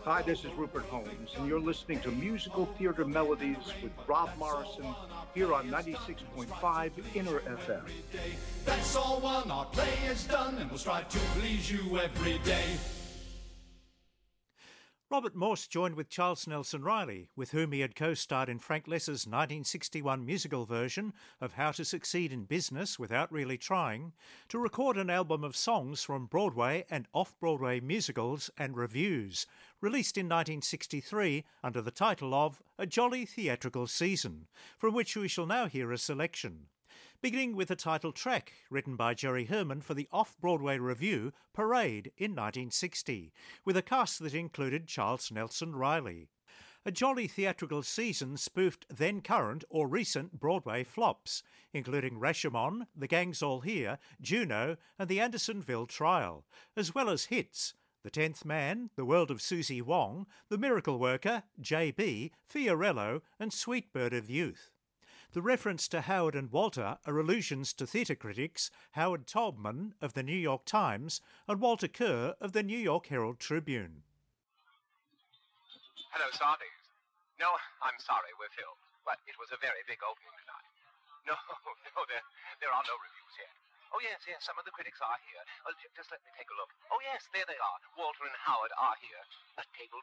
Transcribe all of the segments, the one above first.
Hi, this is Rupert Holmes, and you're listening to Musical Theater Melodies with Rob Morrison here on 96.5 Inner FM. That's all, one our play is done, and we'll strive to please you every day. Robert Morse joined with Charles Nelson Riley, with whom he had co-starred in Frank Lesser's 1961 musical version of How to Succeed in Business Without Really Trying, to record an album of songs from Broadway and off-Broadway musicals and reviews, released in 1963 under the title of A Jolly Theatrical Season, from which we shall now hear a selection. Beginning with the title track, written by Jerry Herman for the off-Broadway revue Parade in 1960, with a cast that included Charles Nelson Riley. A Jolly Theatrical Season spoofed then-current or recent Broadway flops, including Rashomon, The Gang's All Here, Juno and The Andersonville Trial, as well as hits The Tenth Man, The World of Susie Wong, The Miracle Worker, J.B., Fiorello and Sweet Bird of Youth. The reference to Howard and Walter are allusions to theatre critics Howard Taubman of the New York Times and Walter Kerr of the New York Herald Tribune. Hello, Sardies. No, I'm sorry, we're filled. But it was a very big opening tonight. No, there are no reviews yet. Oh, yes, some of the critics are here. Just let me take a look. Oh, yes, there they are. Walter and Howard are here at table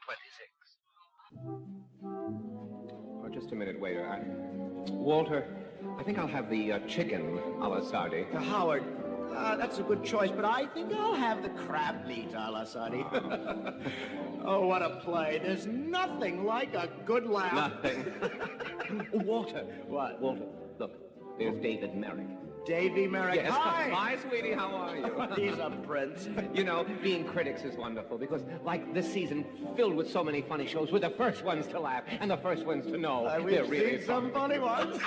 26. Oh, just a minute, waiter. Walter, I think I'll have the chicken a la sardi. Howard, that's a good choice, but I think I'll have the crab meat a la sardi. Oh, what a play. There's nothing like a good laugh. Nothing. Walter. What? Walter, look, there's David Merrick. Davy Merrick. Yes. Hi. Hi, sweetie, how are you? He's a prince. You know, being critics is wonderful because, like, this season filled with so many funny shows, we're the first ones to laugh and the first ones to know. We've seen some funny ones.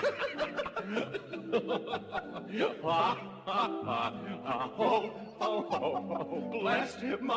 Bless my